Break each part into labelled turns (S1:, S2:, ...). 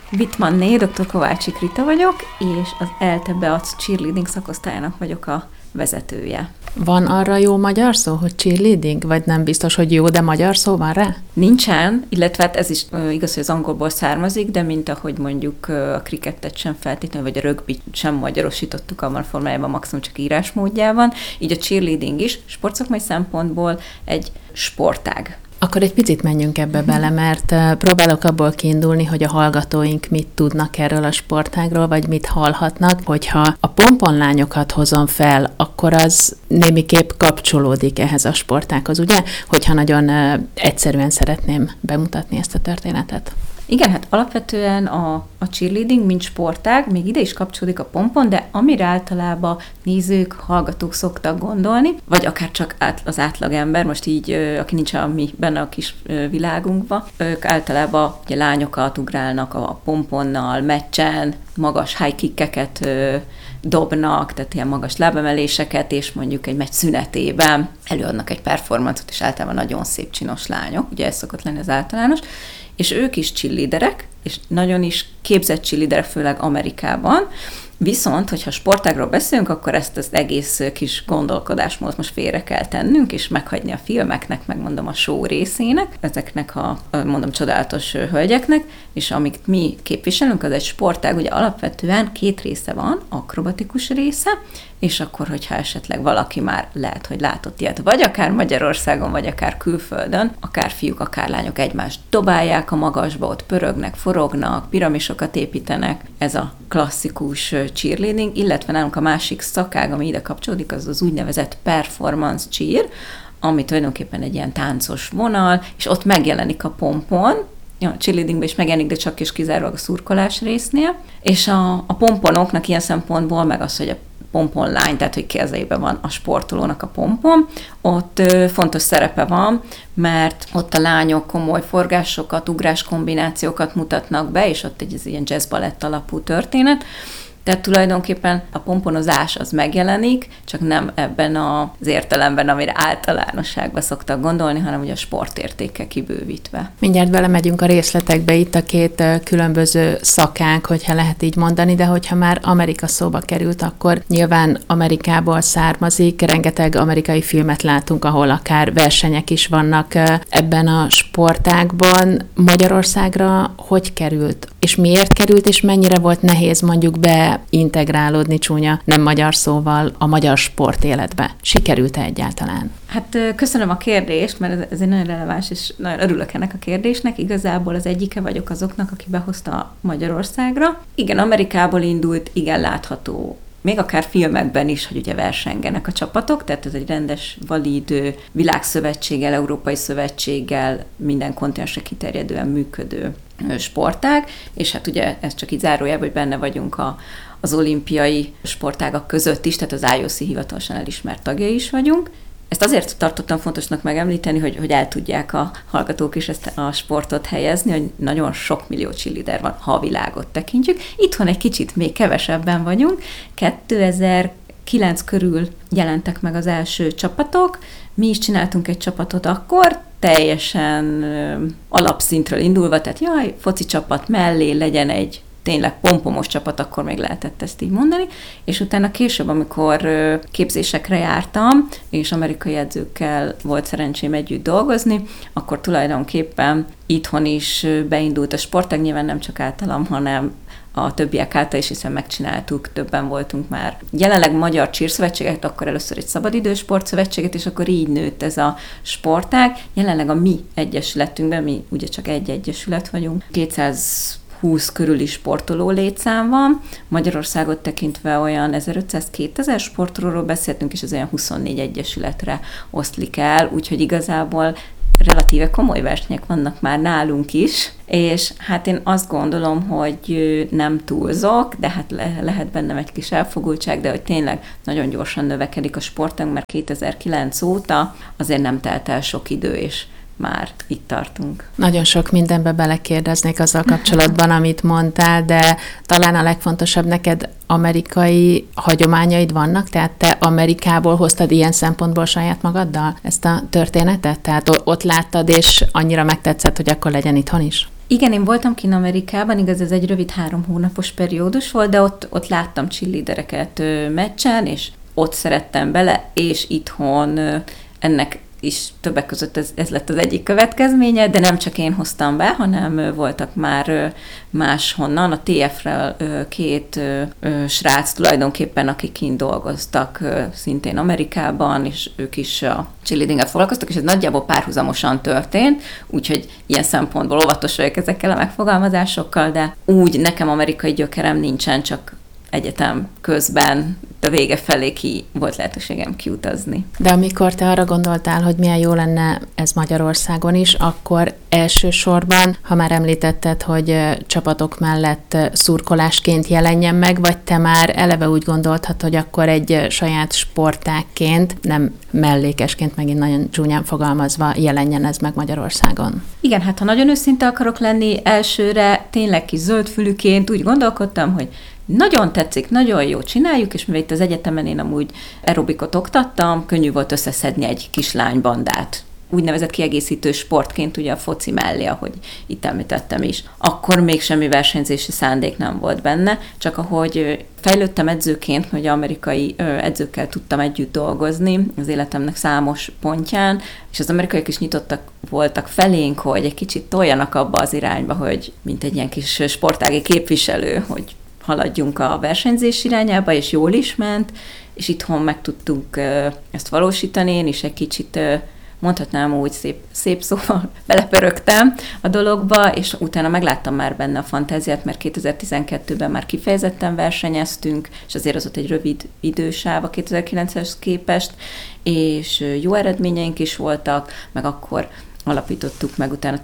S1: Wittmanné, dr. Kovácsik Rita vagyok, és az ELTE Beac cheerleading szakosztályának vagyok a vezetője.
S2: Van arra jó magyar szó, hogy cheerleading? Vagy nem biztos, hogy jó, de magyar szó van rá?
S1: Nincsen, illetve hát ez is igaz, hogy az angolból származik, de mint ahogy mondjuk a krikettet sem feltétlenül, vagy a rögbit sem magyarosítottuk abban a formájában, maximum csak írásmódjában, így a cheerleading is sportszakmai szempontból egy sportág.
S2: Akkor egy picit menjünk ebbe bele, mert próbálok abból kiindulni, hogy a hallgatóink mit tudnak erről a sportágról, vagy mit hallhatnak. Hogyha a pomponlányokat hozom fel, akkor az némiképp kapcsolódik ehhez a sportághoz, ugye? Hogyha nagyon egyszerűen szeretném bemutatni ezt a történetet.
S1: Igen, hát alapvetően a cheerleading, mint sportág, még ide is kapcsolódik a pompon, de amire általában nézők, hallgatók szoktak gondolni, vagy akár csak az átlagember, most így, aki nincs benne a kis világunkban, ők általában ugye, lányokat ugrálnak a pomponnal, meccsen, magas high kickeket dobnak, tehát ilyen magas lábemeléseket, és mondjuk egy meccs szünetében előadnak egy performancot, és általában nagyon szép csinos lányok, ugye ez szokott lenni az általános, és ők is cheerleaderek, és nagyon is képzett cheerleaderek, főleg Amerikában. Viszont, hogyha sportágról beszélünk, akkor ezt az egész kis gondolkodásmódot most félre kell tennünk, és meghagyni a filmeknek, megmondom a show részének, ezeknek mondom, csodálatos hölgyeknek, és amit mi képviselünk, az egy sportág, ugye alapvetően két része van, akrobatikus része, és akkor, hogyha esetleg valaki már lehet, hogy látott ilyet, vagy akár Magyarországon, vagy akár külföldön, akár fiúk, akár lányok egymást dobálják a magasba, ott pörögnek, forognak, piramisokat építenek, ez a klasszikus cheerleading, illetve nálunk a másik szakág, ami ide kapcsolódik, az az úgynevezett performance cheer, ami tulajdonképpen egy ilyen táncos vonal, és ott megjelenik a pompon, a cheerleadingben is megjelenik, de csak és kizárólag a szurkolás résznél, és a pomponoknak ilyen szempontból meg az, hogy a pomponlány, tehát hogy kezében van a sportolónak a pompon, ott fontos szerepe van, mert ott a lányok komoly forgásokat, ugráskombinációkat mutatnak be, és ott egy ilyen jazz-balett alapú történet. Tehát tulajdonképpen a pomponozás az megjelenik, csak nem ebben az értelemben, amire általánosságban szoktak gondolni, hanem ugye a sportértékkel kibővítve.
S2: Mindjárt belemegyünk a részletekbe, itt a két különböző szakánk, hogyha lehet így mondani, de hogyha már Amerika szóba került, akkor nyilván Amerikából származik, rengeteg amerikai filmet látunk, ahol akár versenyek is vannak ebben a sportágban. Magyarországra hogy került? És miért került, és mennyire volt nehéz mondjuk beintegrálódni csúnya, nem magyar szóval a magyar sportéletbe? Sikerült-e egyáltalán?
S1: Hát köszönöm a kérdést, mert ez egy nagyon releváns, és nagyon örülök ennek a kérdésnek. Igazából az egyike vagyok azoknak, aki behozta Magyarországra. Igen, Amerikából indult, igen látható, még akár filmekben is, hogy ugye versengenek a csapatok, tehát ez egy rendes, valid világszövetséggel, európai szövetséggel, minden kontinensre kiterjedően működő sportág, és hát ugye ez csak így zárójában, hogy benne vagyunk az olimpiai sportágak között is, tehát az IOC hivatalosan elismert tagjai is vagyunk. Ezt azért tartottam fontosnak megemlíteni, hogy el tudják a hallgatók is ezt a sportot helyezni, hogy nagyon sok millió cheerleader van, ha a világot tekintjük. Itthon egy kicsit még kevesebben vagyunk. 2009 körül jelentek meg az első csapatok. Mi is csináltunk egy csapatot akkor, teljesen alapszintről indulva, tehát foci csapat mellé legyen egy tényleg pompomos csapat, akkor még lehetett ezt így mondani, és utána később, amikor képzésekre jártam, és amerikai edzőkkel volt szerencsém együtt dolgozni, akkor tulajdonképpen itthon is beindult a sportág, nyilván nem csak általam, hanem a többiek által is, hiszen megcsináltuk, többen voltunk már. Jelenleg Magyar Cheer-szövetséget, akkor először egy szabadidős sportszövetséget, és akkor így nőtt ez a sportág. Jelenleg a mi egyesületünkben, mi ugye csak egy egyesület vagyunk, 220 körüli sportoló létszám van. Magyarországot tekintve olyan 1500-2000 sportolóról beszéltünk, és ez olyan 24 egyesületre oszlik el, úgyhogy igazából relatíve komoly versenyek vannak már nálunk is, és hát én azt gondolom, hogy nem túlzok, de hát lehet bennem egy kis elfogultság, de hogy tényleg nagyon gyorsan növekedik a sportunk, mert 2009 óta azért nem telt el sok idő, és már itt tartunk.
S2: Nagyon sok mindenbe belekérdeznék azzal kapcsolatban, amit mondtál, de talán a legfontosabb, neked amerikai hagyományaid vannak, tehát te Amerikából hoztad ilyen szempontból saját magaddal ezt a történetet? Tehát ott láttad, és annyira megtetszett, hogy akkor legyen itthon is?
S1: Igen, én voltam kint Amerikában, igaz, ez egy rövid 3 hónapos periódus volt, de ott láttam cheerleadereket meccsen, és ott szerettem bele, és itthon ennek is többek között ez lett az egyik következménye, de nem csak én hoztam be, hanem voltak már máshonnan. A TF-rel 2 srác tulajdonképpen, akik kint dolgoztak szintén Amerikában, és ők is a cheerleadinggel foglalkoztak, és ez nagyjából párhuzamosan történt, úgyhogy ilyen szempontból óvatos vagyok ezekkel a megfogalmazásokkal, de úgy nekem amerikai gyökerem nincsen, csak egyetem közben a vége felé volt lehetőségem kiutazni.
S2: De amikor te arra gondoltál, hogy milyen jó lenne ez Magyarországon is, akkor elsősorban, ha már említetted, hogy csapatok mellett szurkolásként jelenjen meg, vagy te már eleve úgy gondoltad, hogy akkor egy saját sportágként, nem mellékesként, megint nagyon csúnyán fogalmazva, jelenjen ez meg Magyarországon?
S1: Igen, hát ha nagyon őszinte akarok lenni, elsőre tényleg kis zöldfülűként úgy gondolkodtam, hogy nagyon tetszik, nagyon jó csináljuk, és mivel itt az egyetemen én amúgy aerobikot oktattam, könnyű volt összeszedni egy kislánybandát. Úgynevezett kiegészítő sportként ugye a foci mellé, ahogy itt említettem is. Akkor még semmi versenyzési szándék nem volt benne, csak ahogy fejlődtem edzőként, hogy amerikai edzőkkel tudtam együtt dolgozni az életemnek számos pontján, és az amerikaiak is nyitottak voltak felénk, hogy egy kicsit toljanak abba az irányba, hogy mint egy ilyen kis sportági képviselő, hogy haladjunk a versenyzés irányába, és jól is ment, és itthon meg tudtuk ezt valósítani. Én is egy kicsit, mondhatnám úgy szép szóval belepörögtem a dologba, és utána megláttam már benne a fantáziát, mert 2012-ben már kifejezetten versenyeztünk, és azért az ott egy rövid idősáv a 2009-hez képest, és jó eredményeink is voltak, meg akkor alapítottuk meg utána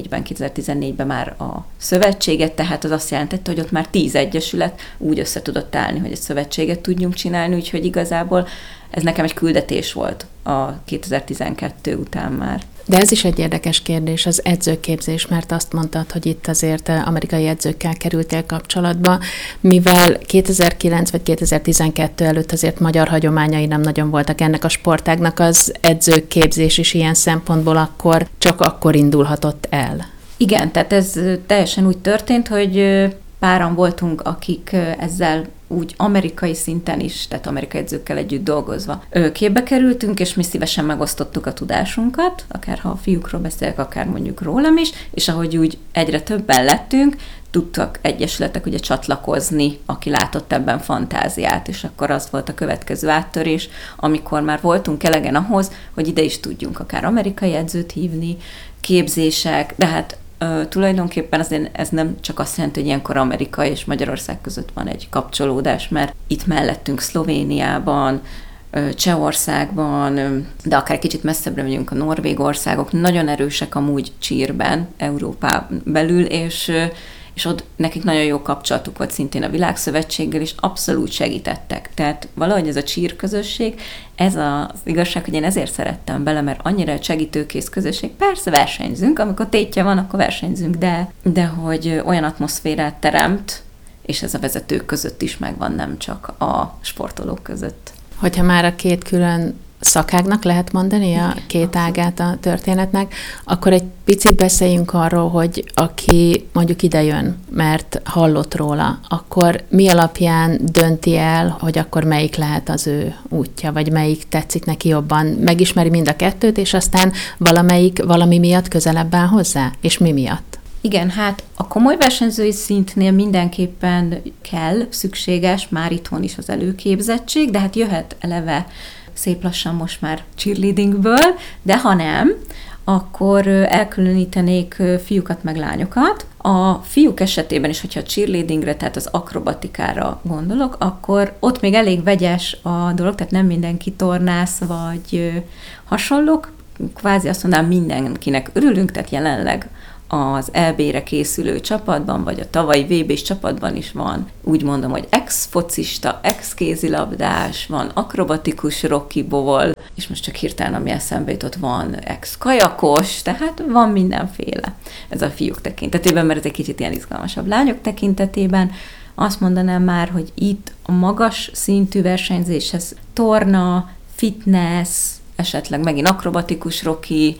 S1: 2014-ben már a szövetséget, tehát az azt jelentette, hogy ott már 10 egyesület úgy össze tudott állni, hogy egy szövetséget tudjunk csinálni, úgyhogy igazából ez nekem egy küldetés volt a 2012 után már.
S2: De ez is egy érdekes kérdés, az edzőképzés, mert azt mondtad, hogy itt azért amerikai edzőkkel kerültél kapcsolatba, mivel 2009 vagy 2012 előtt azért magyar hagyományai nem nagyon voltak ennek a sportágnak, az edzőképzés is ilyen szempontból csak akkor indulhatott el.
S1: Igen, tehát ez teljesen úgy történt, hogy páran voltunk, akik ezzel úgy amerikai szinten is, tehát amerikai edzőkkel együtt dolgozva képbe kerültünk, és mi szívesen megosztottuk a tudásunkat, akár ha a fiúkról beszélek, akár mondjuk rólam is, és ahogy úgy egyre többen lettünk, tudtak egyesületek ugye csatlakozni, aki látott ebben fantáziát, és akkor az volt a következő áttörés, amikor már voltunk elegen ahhoz, hogy ide is tudjunk akár amerikai edzőt hívni, képzések, de hát tulajdonképpen ez nem csak azt jelenti, hogy ilyenkor Amerika és Magyarország között van egy kapcsolódás, mert itt mellettünk Szlovéniában, Csehországban, de akár kicsit messzebbre megyünk a norvég országok, nagyon erősek amúgy cheerben, Európán belül, és ott nekik nagyon jó kapcsolatuk volt szintén a Világszövetséggel, és abszolút segítettek. Tehát valahogy ez a cheer közösség, ez az igazság, hogy én ezért szerettem bele, mert annyira egy segítőkész közösség. Persze versenyzünk, amikor tétje van, akkor versenyzünk, de hogy olyan atmoszférát teremt, és ez a vezetők között is megvan, nem csak a sportolók között.
S2: Hogyha már a két külön szakágnak lehet mondani a két ágát a történetnek, akkor egy picit beszéljünk arról, hogy aki mondjuk idejön, mert hallott róla, akkor mi alapján dönti el, hogy akkor melyik lehet az ő útja, vagy melyik tetszik neki jobban, megismeri mind a kettőt, és aztán valamelyik valami miatt közelebb áll hozzá, és mi miatt?
S1: Igen, hát a komoly versenyzői szintnél mindenképpen szükséges, már itthon is az előképzettség, de hát jöhet eleve szép lassan most már cheerleadingből, de ha nem, akkor elkülönítenék fiúkat meg lányokat. A fiúk esetében is, hogyha a cheerleadingre, tehát az akrobatikára gondolok, akkor ott még elég vegyes a dolog, tehát nem mindenki tornász vagy hasonlók. Kvázi azt mondanám, mindenkinek örülünk, tehát jelenleg az EB-re készülő csapatban, vagy a tavalyi VB-s csapatban is van, úgy mondom, hogy ex-focista, ex-kézilabdás, van akrobatikus rockiból, és most csak hirtelen, ami eszembe jutott, van ex-kajakos, tehát van mindenféle ez a fiúk tekintetében, mert ez egy kicsit ilyen izgalmasabb. Lányok tekintetében azt mondanám már, hogy itt a magas szintű versenyzéshez torna, fitness, esetleg megint akrobatikus rocki,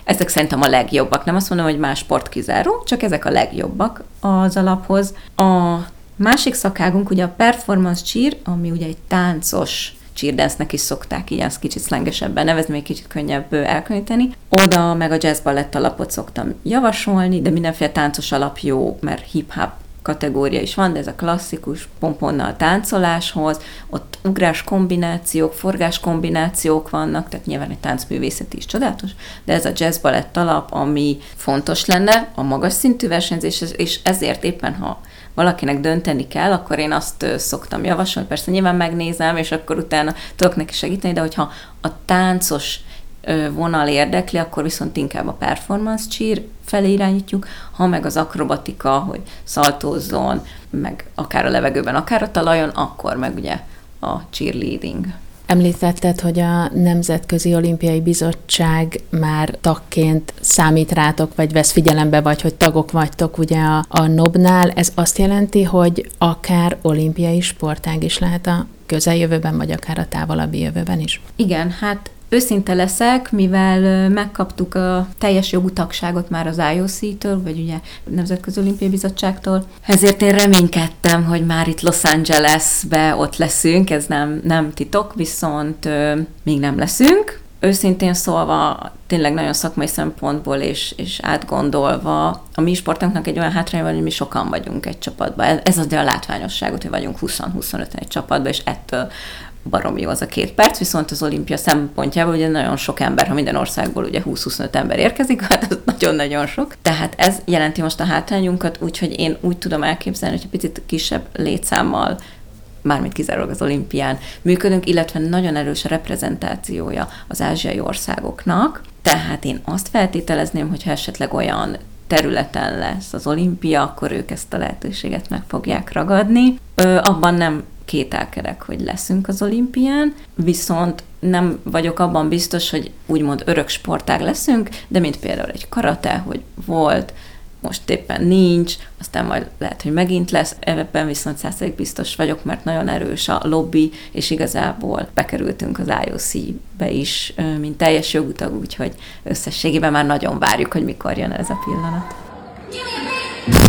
S1: Ezek szerintem a legjobbak. Nem azt mondom, hogy más sport kizáró, csak ezek a legjobbak az alaphoz. A másik szakágunk ugye a performance cheer, ami ugye egy táncos cheerdance-nek is szokták így ezt kicsit szlengesebben nevezni, még kicsit könnyebb elkülöníteni. Oda meg a jazz ballett alapot szoktam javasolni, de mindenféle táncos alap jó, mert hip-hop kategória is van, de ez a klasszikus pomponnal táncoláshoz, ott ugrás kombinációk, forgás kombinációk vannak, tehát nyilván egy táncművészet is csodálatos, de ez a jazz balett alap, ami fontos lenne, a magas szintű versenyzés, és ezért éppen, ha valakinek dönteni kell, akkor én azt szoktam javasolni, persze nyilván megnézem, és akkor utána tudok neki segíteni, de hogyha a táncos vonal érdekli, akkor viszont inkább a performance cheer felé irányítjuk, ha meg az akrobatika, hogy szaltózzon, meg akár a levegőben, akár a talajon, akkor meg ugye a cheerleading.
S2: Említetted, hogy a Nemzetközi Olimpiai Bizottság már tagként számít rátok, vagy vesz figyelembe, vagy hogy tagok vagytok ugye a NOB-nál. Ez azt jelenti, hogy akár olimpiai sportág is lehet a közeljövőben, vagy akár a távolabbi jövőben is?
S1: Igen, hát őszinte leszek, mivel megkaptuk a teljes jogú tagságot már az IOC-től, vagy ugye Nemzetközi Olimpiai Bizottságtól. Ezért én reménykedtem, hogy már itt Los Angelesbe ott leszünk, ez nem titok, viszont még nem leszünk. Őszintén szólva, tényleg nagyon szakmai szempontból és átgondolva, a mi sportunknak egy olyan hátránya van, hogy mi sokan vagyunk egy csapatban. Ez adja a látványosságot, hogy vagyunk 20-25 egy csapatban, és ettől baromi jó az a 2 perc, viszont az olimpia szempontjából ugye nagyon sok ember, ha minden országból ugye 20-25 ember érkezik, hát az nagyon-nagyon sok. Tehát ez jelenti most a hátrányunkat, úgyhogy én úgy tudom elképzelni, hogy picit kisebb létszámmal, mármint kizárólag az olimpián működünk, illetve nagyon erős a reprezentációja az ázsiai országoknak. Tehát én azt feltételezném, hogyha esetleg olyan területen lesz az olimpia, akkor ők ezt a lehetőséget meg fogják ragadni. Abban nem kételkedek, hogy leszünk az olimpián, viszont nem vagyok abban biztos, hogy úgymond örök sportág leszünk, de mint például egy karate, hogy volt, most éppen nincs, aztán majd lehet, hogy megint lesz, ebben viszont 100% biztos vagyok, mert nagyon erős a lobby, és igazából bekerültünk az IOC-be is, mint teljes jogú tag, úgyhogy összességében már nagyon várjuk, hogy mikor jön ez a pillanat.